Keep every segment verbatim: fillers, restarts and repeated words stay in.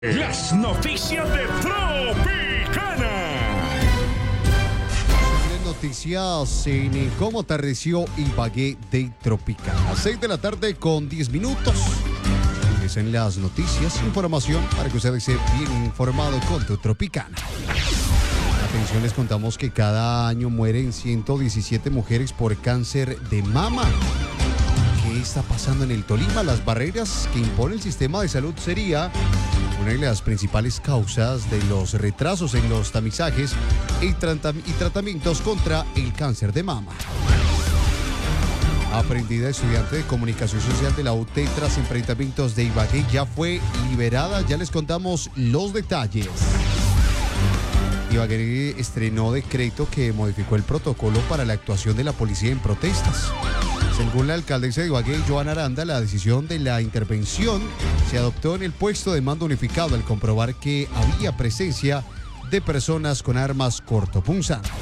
Las noticias de Tropicana. Noticias en cómo atardeció Ibagué de Tropicana. seis de la tarde con diez minutos. Empiezan las noticias, información para que usted esté bien informado con tu Tropicana. Atención, les contamos que cada año mueren ciento diecisiete mujeres por cáncer de mama. ¿Qué está pasando en el Tolima? Las barreras que impone el sistema de salud sería una de las principales causas de los retrasos en los tamizajes y, tratam y tratamientos contra el cáncer de mama. Aprendida estudiante de comunicación social de la U T tras enfrentamientos de Ibagué ya fue liberada. Ya les contamos los detalles. Ibagué estrenó decreto que modificó el protocolo para la actuación de la policía en protestas. Según la alcaldesa de Ibagué, Joana Aranda, la decisión de la intervención se adoptó en el puesto de mando unificado al comprobar que había presencia de personas con armas cortopunzantes.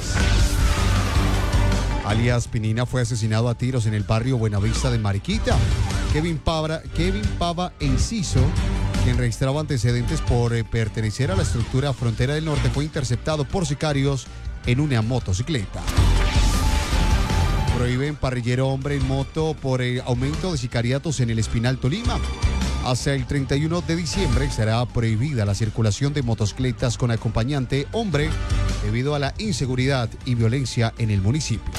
Alias Pinina fue asesinado a tiros en el barrio Buenavista de Mariquita. Kevin Pava, Kevin Pava Enciso, quien registraba antecedentes por eh, pertenecer a la estructura Frontera del Norte, fue interceptado por sicarios en una motocicleta. Prohíben parrillero hombre en moto por el aumento de sicariatos en el Espinal, Tolima. Hasta el treinta y uno de diciembre será prohibida la circulación de motocicletas con acompañante hombre debido a la inseguridad y violencia en el municipio.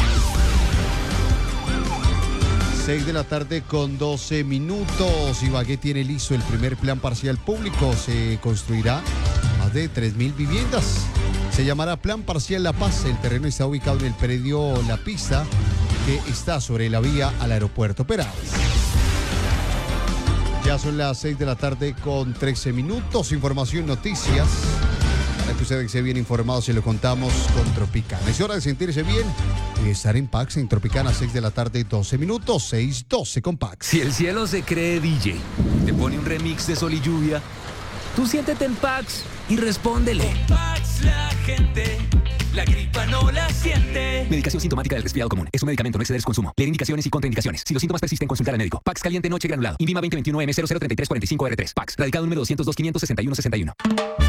seis de la tarde con doce minutos. Ibagué tiene listo el primer plan parcial público. Se construirá más de tres mil viviendas. Se llamará Plan Parcial La Paz. El terreno está ubicado en el predio La Pista, que está sobre la vía al aeropuerto Perales. Ya son las seis de la tarde con trece minutos. Información, noticias. Para que ustedes estén bien informados, se lo contamos con Tropicana. Es hora de sentirse bien y estar en Pax en Tropicana, seis de la tarde, doce minutos, seis doce con Pax. Si el cielo se cree D J, te pone un remix de Sol y Lluvia, tú siéntete en Pax y respóndele. Con Pax la gente, la gripa no la siente. Medicación sintomática del resfriado común. Es un medicamento, no exceder su consumo. Leer indicaciones y contraindicaciones. Si los síntomas persisten, consultar al médico. Pax caliente noche granulado. INVIMA veinte veintiuno M cero cero treinta y tres cuarenta y cinco R tres. Pax. Radicado número doscientos dos, quinientos sesenta y uno sesenta y uno.